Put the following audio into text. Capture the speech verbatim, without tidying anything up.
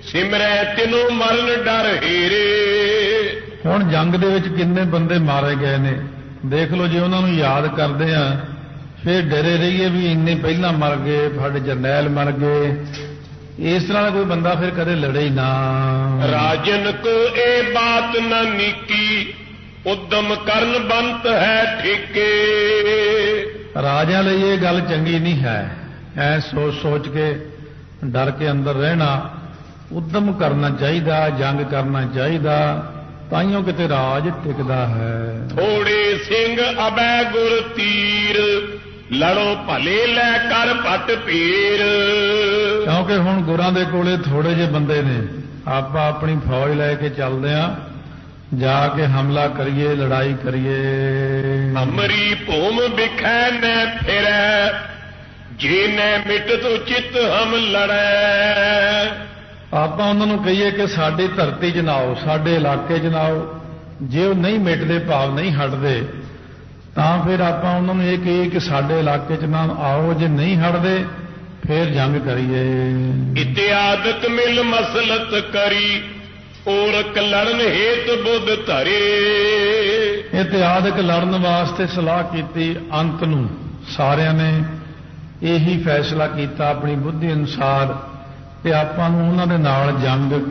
ਸਿਮਰੈ ਤਿਨੋ ਮਰਨ ਡਰ ਹੀਰੇ। ਹੁਣ ਜੰਗ ਦੇ ਵਿੱਚ ਕਿੰਨੇ ਬੰਦੇ ਮਾਰੇ ਗਏ ਨੇ, ਦੇਖ ਲਓ। ਜੇ ਉਹਨਾਂ ਨੂੰ ਯਾਦ ਕਰਦੇ ਆ ਫਿਰ ਡਰੇ ਰਹੀਏ ਵੀ ਇੰਨੇ ਪਹਿਲਾਂ ਮਰ ਗਏ, ਸਾਡੇ ਜਰਨੈਲ ਮਰ ਗਏ। ਇਸ ਤਰ੍ਹਾਂ ਦਾ ਕੋਈ ਬੰਦਾ ਫਿਰ ਕਦੇ ਲੜੇ ਹੀ ਨਾ। ਰਾਜਨ ਕੋ ਇਹ ਬਾਤ ਨਾ ਨੀਕੀ, ਉਦਮ ਕਰਨ ਬੰਤ ਹੈ ਠੇਕੇ। ਰਾਜਿਆਂ ਲਈ ਇਹ ਗੱਲ ਚੰਗੀ ਨਹੀਂ ਹੈ, ਐ ਸੋਚ ਸੋਚ ਕੇ ਡਰ ਕੇ ਅੰਦਰ ਰਹਿਣਾ। ਉਦਮ ਕਰਨਾ ਚਾਹੀਦਾ, ਜੰਗ ਕਰਨਾ ਚਾਹੀਦਾ, ਤਾਈਓ ਕਿਤੇ ਰਾਜ ਟਿਕਦਾ ਹੈ। ਥੋੜੇ ਸਿੰਘ ਅਬੈ ਗੁਰ ਤੀਰ, ਲੜੋ ਭਲੇ ਲੈ ਕਰ ਭਟ ਪੀਰ। ਕਿਉਂਕਿ ਹੁਣ ਗੁਰਾਂ ਦੇ ਕੋਲੇ ਥੋੜੇ ਜਿਹੇ ਬੰਦੇ ਨੇ, ਆਪਾਂ ਆਪਣੀ ਫੌਜ ਲੈ ਕੇ ਚੱਲਦੇ ਆਂ, ਜਾ ਕੇ ਹਮਲਾ ਕਰੀਏ, ਲੜਾਈ ਕਰੀਏ। ਅਮਰੀ ਭੂਮ ਬਿਖੈ ਨੈ ਫਿਰੈ, ਜੇ ਨੈ ਮਿਟ ਤੋ ਚਿਤ ਹਮ ਲੜੈ। ਆਪਾਂ ਉਹਨਾਂ ਨੂੰ ਕਹੀਏ ਕਿ ਸਾਡੀ ਧਰਤੀ 'ਚ ਨਾ ਆਓ, ਸਾਡੇ ਇਲਾਕੇ 'ਚ ਨਾ ਆਓ। ਜੇ ਉਹ ਨਹੀਂ ਮਿਟਦੇ, ਭਾਵ ਨਹੀਂ ਹਟਦੇ, ਤਾਂ ਫਿਰ ਆਪਾਂ ਉਹਨਾਂ ਨੂੰ ਇਹ ਕਹੀਏ ਕਿ ਸਾਡੇ ਇਲਾਕੇ 'ਚ ਨਾ ਆਓ। ਜੇ ਨਹੀਂ ਹਟਦੇ ਫਿਰ ਜੰਗ ਕਰੀਏ। ਇਤਿਆਦਕ ਮਿਲ ਮਸਲਤ ਕਰੀ, ਔਰਕ ਲੜਨ ਹੇਤ ਬੁੱਧ ਧਰੇ। ਇਤਿਆਦਕ ਲੜਨ ਵਾਸਤੇ ਸਲਾਹ ਕੀਤੀ। ਅੰਤ ਨੂੰ ਸਾਰਿਆਂ ਨੇ ਇਹੀ ਫੈਸਲਾ ਕੀਤਾ ਆਪਣੀ ਬੁੱਧੀ ਅਨੁਸਾਰ ਕਿ ਆਪਾਂ ਨੂੰ ਉਹਨਾਂ ਦੇ ਨਾਲ ਜੰਗ